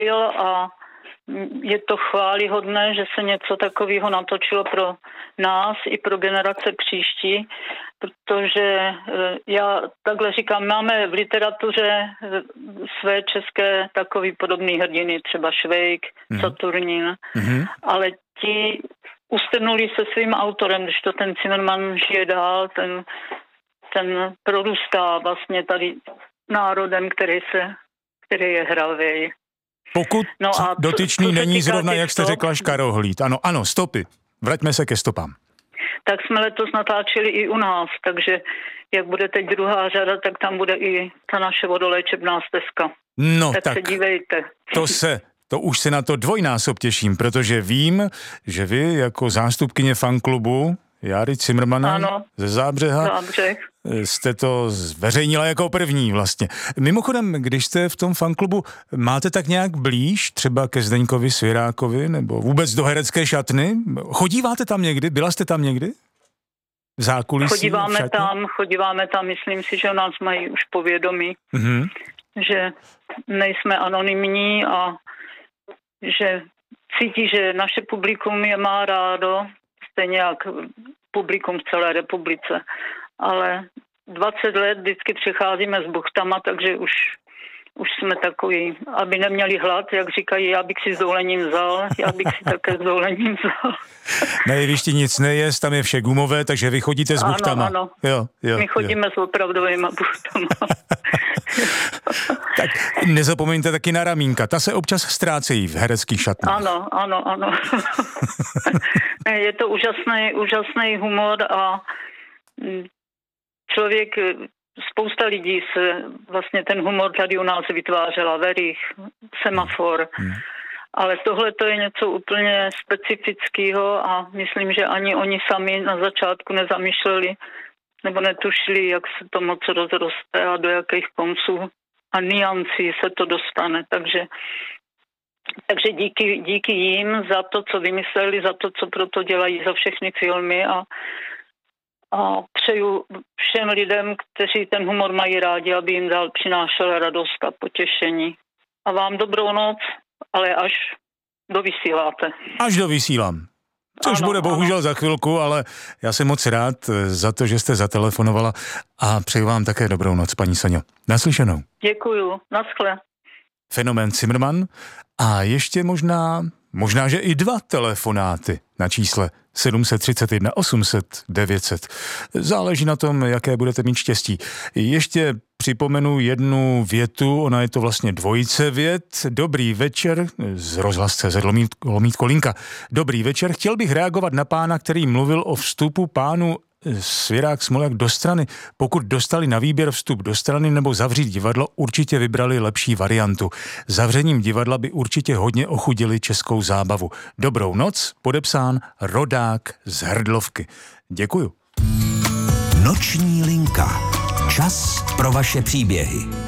a je to chválihodné, že se něco takového natočilo pro nás i pro generace příští, protože já takhle říkám, máme v literatuře své české takový podobný hrdiny, třeba Švejk, Saturnín, ale ti ustrnuli se svým autorem, když to ten Zimmermann žije dál, ten prorůstá vlastně tady národem, který je hravej. Pokud dotyčný není zrovna, jak jste řekla, škarohlíd. Ano, stopy. Vraťme se ke stopám. Tak jsme letos natáčeli i u nás, takže jak bude teď druhá řada, tak tam bude i ta naše vodoléčebná stezka. No tak se dívejte. To už se na to dvojnásob těším, protože vím, že vy jako zástupkyně fanklubu Járy Cimrmana ze Zábřeha jste to zveřejnila jako první vlastně. Mimochodem, když jste v tom fanklubu, máte tak nějak blíž třeba ke Zdeňkovi Svěrákovi nebo vůbec do herecké šatny? Chodíváte tam někdy? Byla jste tam někdy? V zákulisí? Chodíváme tam, myslím si, že nás mají už povědomí, že nejsme anonymní a že cítí, že naše publikum je má rádo, stejně jak publikum v celé republice. Ale 20 let vždycky přicházíme s buchtama, takže už jsme takový, aby neměli hlad, jak říkají, já bych si s dovolením vzal, já bych si také s dovolením vzal. Na jevišti nic nejest, tam je vše gumové, takže vy chodíte s buchtama. Ano. Jo, my chodíme s opravdovýma buchtama. Tak nezapomeňte taky na ramínka, ta se občas ztrácejí v hereckých šatnách. Ano. Je to úžasný humor a spousta lidí se vlastně ten humor tady u nás vytvářela, Verich, Semafor, ale tohle to je něco úplně specifického a myslím, že ani oni sami na začátku nezamýšleli nebo netušili, jak se to moc rozroste a do jakých konců a niancí se to dostane, takže díky jim za to, co vymysleli, za to, co proto dělají, za všechny filmy a přeju všem lidem, kteří ten humor mají rádi, aby jim dál přinášel radost a potěšení. A vám dobrou noc, ale až dovysíláte. Až dovysílám. Což bude bohužel za chvilku, ale já jsem moc rád za to, že jste zatelefonovala a přeju vám také dobrou noc, paní Soňo. Naslyšenou. Děkuju. Naschle. Fenomén Zimmermann a ještě možná, že i 2 telefonáty na čísle 731 800 900. Záleží na tom, jaké budete mít štěstí. Ještě připomenu jednu větu, ona je to vlastně dvojice vět. Dobrý večer, z rozhlas.cz lomítko linka. Dobrý večer, chtěl bych reagovat na pána, který mluvil o vstupu pánu Svěrák Smolák do strany. Pokud dostali na výběr vstup do strany nebo zavřít divadlo, určitě vybrali lepší variantu. Zavřením divadla by určitě hodně ochudili českou zábavu. Dobrou noc, podepsán Rodák z Hrdlovky. Děkuju. Noční linka. Čas pro vaše příběhy.